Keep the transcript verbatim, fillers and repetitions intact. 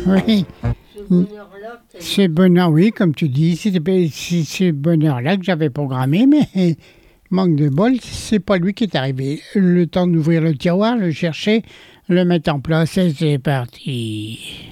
Oui. Ce bonheur-là, que t'as- Ce bonheur, oui, comme tu dis, c'était c'est ce bonheur-là que j'avais programmé, mais manque de bol, c'est pas lui qui est arrivé. Le temps d'ouvrir le tiroir, le chercher, le mettre en place et c'est parti.